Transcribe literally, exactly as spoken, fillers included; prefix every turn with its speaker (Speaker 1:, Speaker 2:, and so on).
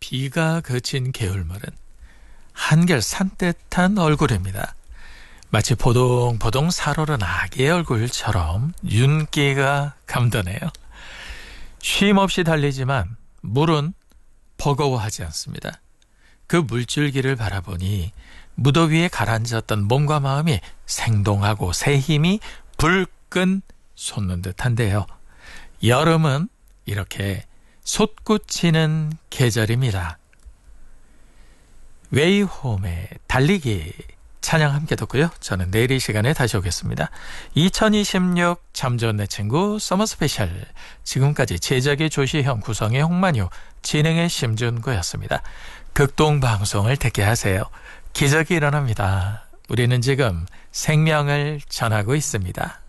Speaker 1: 비가 그친 게을물은 한결 산뜻한 얼굴입니다. 마치 보동보동 살오른 아기의 얼굴처럼 윤기가 감도네요. 쉼없이 달리지만 물은 버거워하지 않습니다. 그 물줄기를 바라보니 무더위에 가라앉았던 몸과 마음이 생동하고 새 힘이 불끈 솟는 듯한데요. 여름은 이렇게 솟구치는 계절입니다. 웨이홈의 달리기 찬양 함께 듣고요. 저는 내일 이 시간에 다시 오겠습니다. 이천이십육 참 좋은 내 친구 서머 스페셜, 지금까지 제작의 조시형, 구성의 홍만유, 진행의 심준구였습니다. 극동방송을 듣게 하세요. 기적이 일어납니다. 우리는 지금 생명을 전하고 있습니다.